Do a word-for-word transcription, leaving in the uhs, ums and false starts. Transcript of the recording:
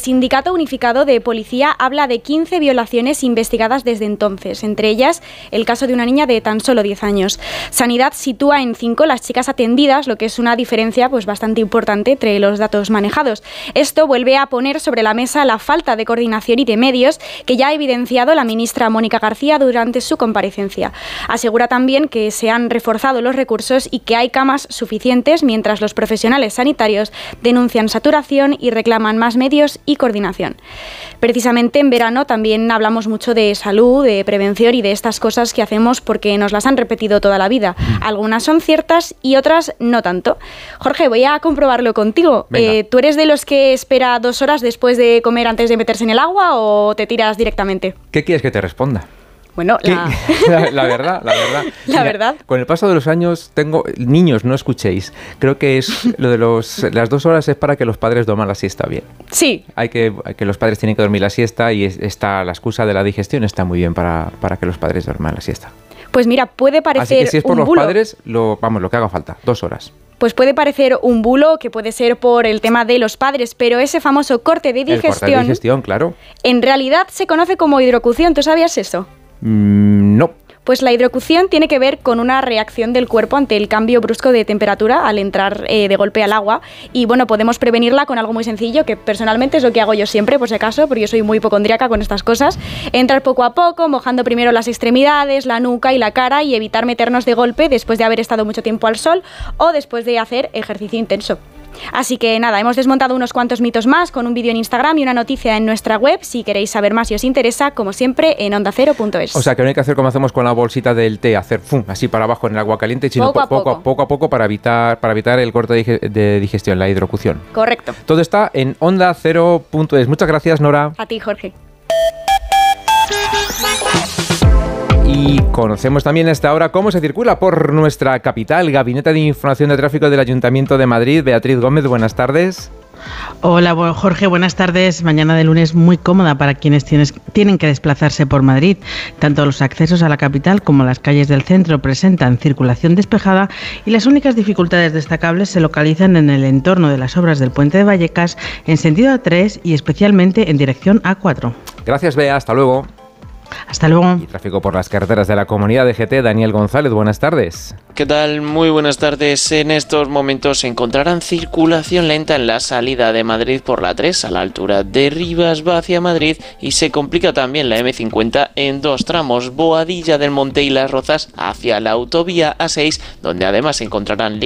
Sindicato Unificado de Policía habla de quince violaciones investigadas desde entonces, entre ellas el caso de una niña de tan solo diez años. Sanidad sitúa en cinco las chicas atendidas, lo que es una diferencia pues, bastante importante entre los datos manejados. Esto vuelve a poner sobre la mesa la falta de coordinación y de medios que ya ha evidenciado la ministra Mónica García durante su comparecencia. Asegura también que se han reforzado los recursos y que hay camas suficientes, mientras los profesionales sanitarios denuncian saturación y reclaman más medios y coordinación. Precisamente en verano también hablamos mucho de salud, de prevención y de estas cosas que hacemos porque nos las han repetido toda la vida. Algunas son ciertas y otras no tanto. Jorge, voy a comprobarlo contigo. Eh, ¿Tú eres de los que espera dos horas después de comer antes de meterse en el agua o te tiras directamente? ¿Qué quieres que te responda? Bueno, la... la, la verdad, la verdad. La Mira, verdad. Con el paso de los años tengo... Niños, no escuchéis. Creo que es lo de los, las dos horas es para que los padres duerman la siesta bien. Sí. Hay que, que los padres tienen que dormir la siesta y es, está, la excusa de la digestión está muy bien para, para que los padres duerman la siesta. Pues mira, puede parecer Así que si es por un los bulo. padres, lo, vamos, lo que haga falta, dos horas. Pues puede parecer un bulo, que puede ser por el tema de los padres, pero ese famoso corte de digestión, El corte de digestión, claro. En realidad se conoce como hidrocución. ¿Tú sabías eso? Mm, no. Pues la hidrocución tiene que ver con una reacción del cuerpo ante el cambio brusco de temperatura al entrar eh, de golpe al agua. Y bueno, podemos prevenirla con algo muy sencillo, que personalmente es lo que hago yo siempre, por si acaso, porque yo soy muy hipocondríaca con estas cosas. Entrar poco a poco, mojando primero las extremidades, la nuca y la cara, y evitar meternos de golpe después de haber estado mucho tiempo al sol o después de hacer ejercicio intenso. Así que nada, hemos desmontado unos cuantos mitos más con un vídeo en Instagram y una noticia en nuestra web. Si queréis saber más y os interesa, como siempre, en onda cero punto es. O sea, que no hay que hacer como hacemos con la bolsita del té, hacer fum, así para abajo en el agua caliente, sino poco a poco, poco. a poco a poco para evitar, para evitar el corte de digestión, la hidrocución. Correcto. Todo está en onda cero punto es. Muchas gracias, Nora. A ti, Jorge. Y conocemos también a esta hora cómo se circula por nuestra capital. Gabinete de Información de Tráfico del Ayuntamiento de Madrid. Beatriz Gómez, buenas tardes. Hola, Jorge, buenas tardes. Mañana de lunes muy cómoda para quienes tienes, tienen que desplazarse por Madrid. Tanto los accesos a la capital como las calles del centro presentan circulación despejada y las únicas dificultades destacables se localizan en el entorno de las obras del Puente de Vallecas en sentido A tres y especialmente en dirección A cuatro. Gracias, Bea. Hasta luego. Hasta luego. Y tráfico por las carreteras de la Comunidad de G T. Daniel González, buenas tardes. ¿Qué tal? Muy buenas tardes. En estos momentos se encontrarán circulación lenta en la salida de Madrid por la tres a la altura de Rivas va hacia Madrid y se complica también la eme cincuenta en dos tramos, Boadilla del Monte y Las Rozas hacia la autovía A seis, donde además se encontrarán